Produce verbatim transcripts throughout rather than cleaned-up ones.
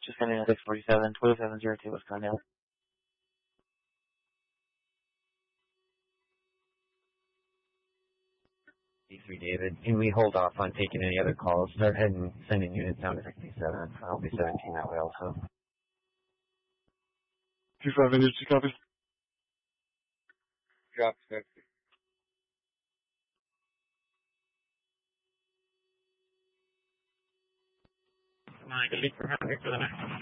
Just coming in six forty-seven, twenty-seven oh two, West Condell. D three David, can we hold off on taking any other calls? Start heading, sending units down to sixty-seven. I'll be seventeen that way also. two five India, two copy. Drop six. Nine, good for for the next one.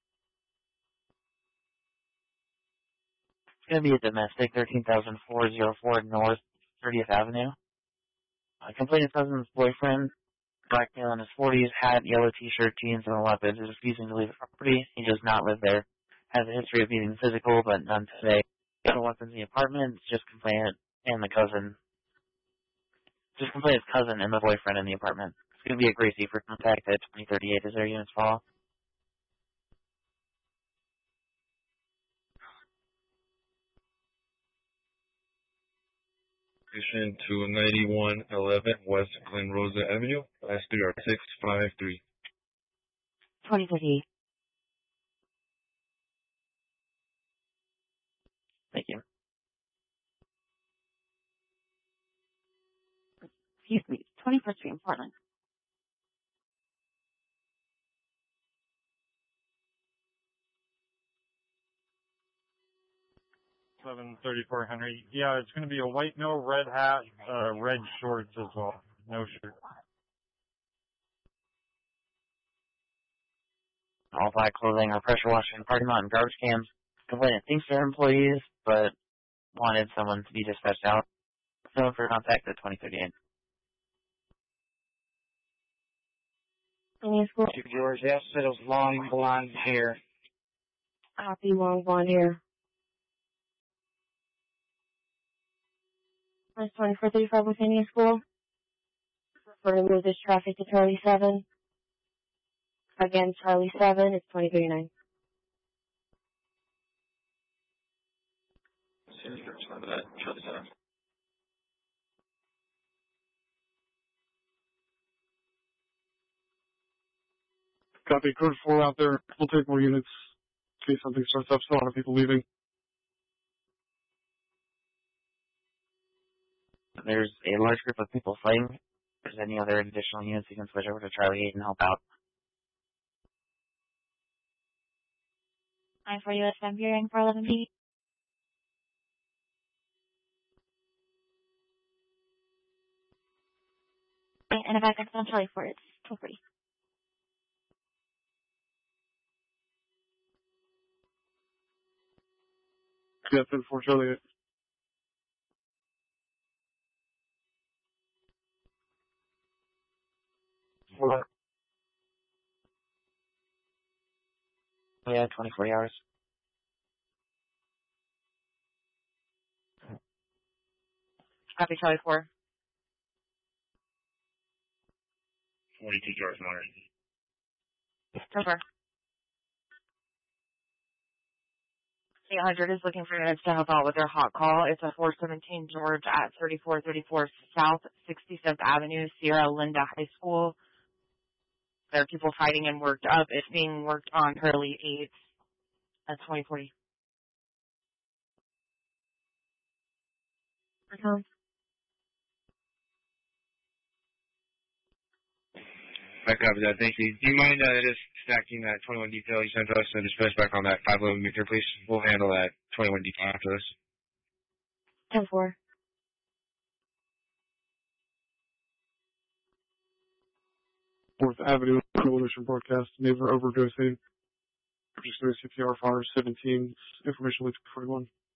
It's going to be a domestic, thirteen thousand four oh four North thirtieth Avenue. A complaining cousin's boyfriend, black male in his forties, hat, yellow t-shirt, jeans, and a weapon, is refusing to leave the property. He does not live there. Has a history of being physical, but none today. No weapons in the apartment. It's just complainant and the cousin. Just complainant's cousin and the boyfriend in the apartment. It's going to be a Gracie for contact at twenty thirty-eight. Is there units fall? To ninety-one eleven West Glen Rosa Avenue. Last three are six five three. twenty thirty-eight. Thank you. Excuse me, twenty-first Street in Portland. seven thirty-four Henry. Yeah, it's going to be a white no, red hat, uh, red shorts as well. No shirt. All black clothing or pressure washing, parking lot, and garbage cans. Complainant thinks they're employees, but wanted someone to be dispatched out. So for contact at twenty thirty-eight. Any school? George, yes, it was long blonde hair. Happy long blonde hair. That's twenty-four thirty-five with Indian School. We're going to move this traffic to Charlie seven. Again, Charlie seven, it's twenty thirty-nine. Copy, code four out there. We'll take more units in case something starts up. Still a lot of people leaving. There's a large group of people fighting. If there's any other additional units, you can switch over to Charlie eight and help out. nine four U S M, hearing four eleven B. And a backup on Charlie four, it's twelve forty. Yeah, ten four Charlie eight. What? Yeah, twenty-four hours. Copy, Charlie four. forty-two George Monitor. Over. eight hundred is looking for units to help out with their hot call. It's a four seventeen George at thirty-four thirty-four South sixty-fifth Avenue, Sierra Linda High School. There are people fighting and worked up. It's being worked on Hurley eight at twenty forty. Okay. I copy that, thank you. Do you mind uh, just stacking that twenty-one detail you sent us and dispatch back on that five eleven meter, please? We'll handle that twenty-one detail after this. ten four. fourth Avenue Coalition broadcast, neighbor overdosing. Register C P R fire seventeen, information lead to forty-one.